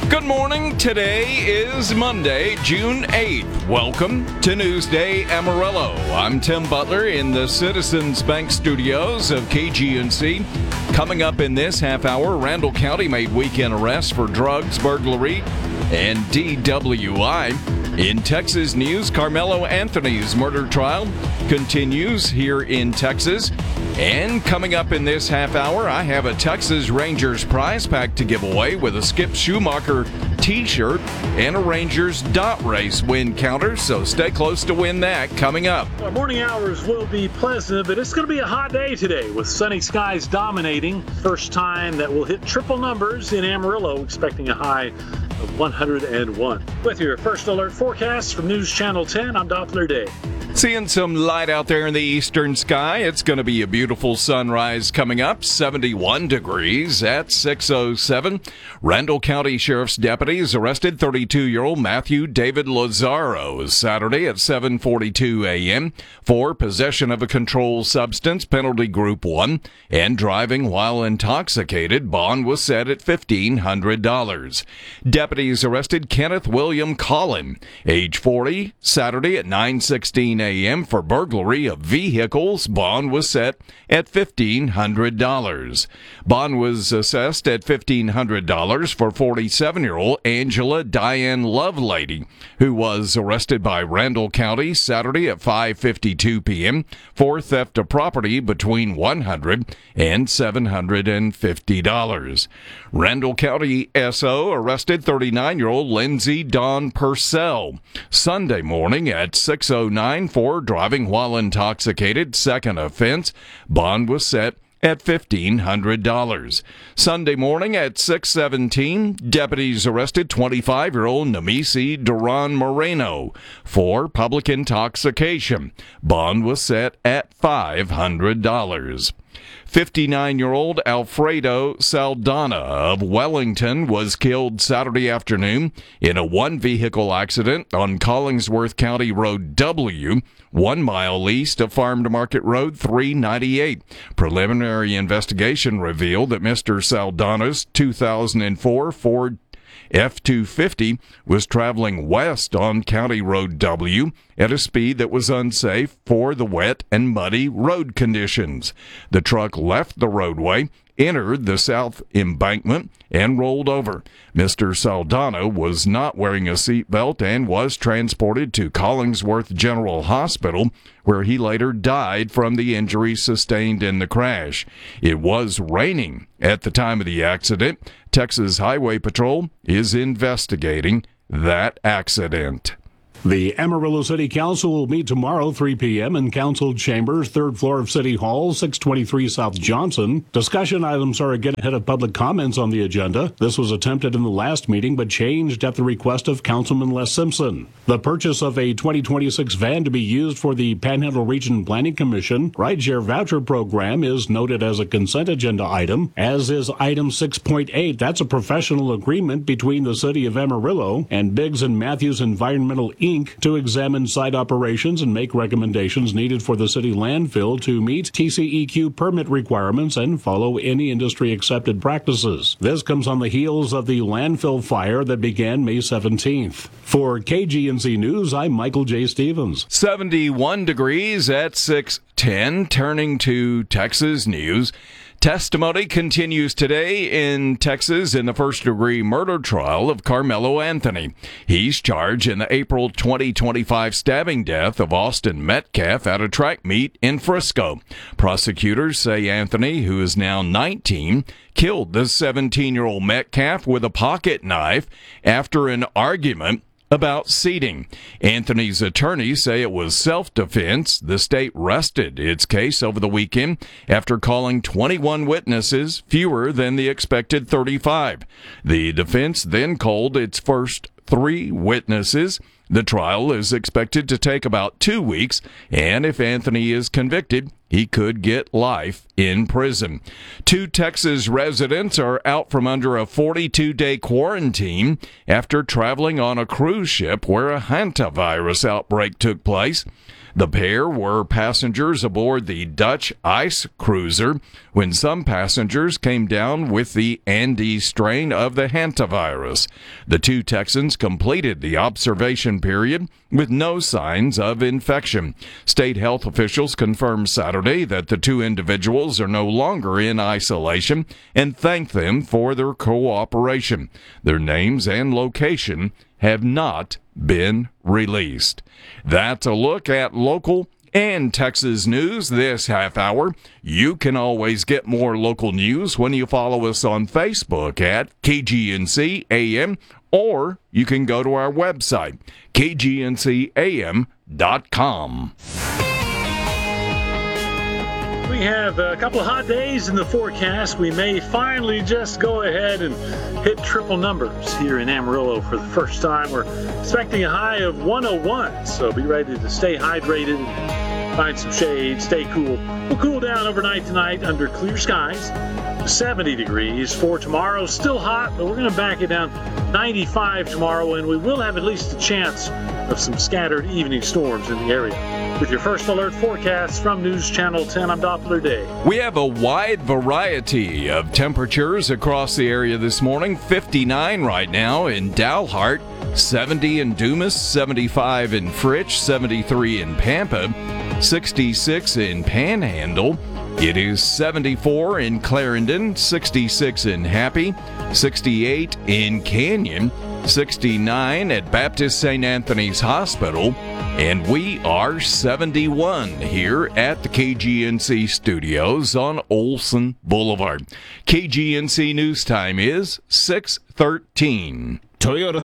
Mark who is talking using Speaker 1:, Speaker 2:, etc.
Speaker 1: Good morning. Today is Monday, June 8th. Welcome to Newsday Amarillo. I'm Tim Butler in the Citizens Bank studios of KGNC. Coming up in this half hour, Randall County made weekend arrests for drugs, burglary, and DWI. In Texas news, Carmelo Anthony's murder trial continues here in Texas. And coming up in this half hour, I have a Texas Rangers prize pack to give away with a Skip Schumacher t-shirt and a Rangers dot race win counter, so stay close to win that coming up.
Speaker 2: Our morning hours will be pleasant, but it's going to be a hot day today with sunny skies dominating. First time that we'll hit triple numbers in Amarillo, expecting a high of 101. With your first alert forecast from News Channel 10, I'm Doppler Day.
Speaker 1: Seeing some light out there in the eastern sky. It's going to be a beautiful sunrise coming up, 71 degrees at 6:07. Randall County Sheriff's deputies arrested 32-year-old Matthew David Lazaro Saturday at 7:42 a.m. for possession of a controlled substance, penalty group 1, and driving while intoxicated. Bond was set at $1,500. Deputies arrested Kenneth William Collin, age 40, Saturday at 9:16 a.m. for burglary of vehicles. Bond was set at $1,500. Bond was assessed at $1,500 for 47-year-old Angela Diane Lovelady, who was arrested by Randall County Saturday at 5:52 p.m. for theft of property between $100 and $750. Randall County SO arrested 39-year-old Lindsay Dawn Purcell Sunday morning at 6:09 for driving while intoxicated. Second offense. Bond was set at $1,500. Sunday morning at 6:17, deputies arrested 25-year-old Nemesi Duran Moreno for public intoxication. Bond was set at $500. 59-year-old Alfredo Saldana of Wellington was killed Saturday afternoon in a one-vehicle accident on Collingsworth County Road W, 1 mile east of Farm to Market Road 398. Preliminary investigation revealed that Mr. Saldana's 2004 Ford F-250 was traveling west on County Road W at a speed that was unsafe for the wet and muddy road conditions. The truck left the roadway, entered the south embankment, and rolled over. Mr. Saldana was not wearing a seatbelt and was transported to Collingsworth General Hospital, where he later died from the injuries sustained in the crash. It was raining at the time of the accident. Texas Highway Patrol is investigating that accident.
Speaker 3: The Amarillo City Council will meet tomorrow, 3 p.m. in Council Chambers, 3rd floor of City Hall, 623 South Johnson. Discussion items are again ahead of public comments on the agenda. This was attempted in the last meeting, but changed at the request of Councilman Les Simpson. The purchase of a 2026 van to be used for the Panhandle Region Planning Commission rideshare voucher program is noted as a consent agenda item, as is item 6.8. That's a professional agreement between the City of Amarillo and Biggs and Matthews Environmental Inc. to examine site operations and make recommendations needed for the city landfill to meet TCEQ permit requirements and follow any industry-accepted practices. This comes on the heels of the landfill fire that began May 17th. For KGNC News, I'm Michael J. Stevens.
Speaker 1: 71 degrees at 6:10. Turning to Texas news. Testimony continues today in Texas in the first-degree murder trial of Carmelo Anthony. He's charged in the April 2025 stabbing death of Austin Metcalf at a track meet in Frisco. Prosecutors say Anthony, who is now 19, killed the 17-year-old Metcalf with a pocket knife after an argument about seating. Anthony's attorneys say it was self-defense. The state rested its case over the weekend after calling 21 witnesses, fewer than the expected 35. The defense then called its first 3 witnesses. The trial is expected to take about 2 weeks, and if Anthony is convicted, he could get life in prison. 2 Texas residents are out from under a 42-day quarantine after traveling on a cruise ship where a hantavirus outbreak took place. The pair were passengers aboard the Dutch ice cruiser when some passengers came down with the Andes strain of the hantavirus. The two Texans completed the observation period with no signs of infection. State health officials confirmed Saturday that the two individuals are no longer in isolation and thanked them for their cooperation. Their names and location have not been released. That's a look at local and Texas news this half hour. You can always get more local news when you follow us on Facebook at KGNC AM, or you can go to our website, kgncam.com.
Speaker 2: We have a couple of hot days in the forecast. We may finally just go ahead and hit triple numbers here in Amarillo for the first time. We're expecting a high of 101, so be ready to stay hydrated and find some shade, stay cool. We'll cool down overnight tonight under clear skies to 70 degrees for tomorrow. Still hot, but we're going to back it down 95 tomorrow, and we will have at least a chance of some scattered evening storms in the area. With your first alert forecast from News Channel 10, I'm Doppler Day.
Speaker 1: We have a wide variety of temperatures across the area this morning. 59 right now in Dalhart, 70 in Dumas, 75 in Fritch, 73 in Pampa, 66 in Panhandle. It is 74 in Clarendon, 66 in Happy, 68 in Canyon, 69 at Baptist St. Anthony's Hospital, and we are 71 here at the KGNC studios on Olson Boulevard. KGNC News Time is 6:13.
Speaker 4: Toyota.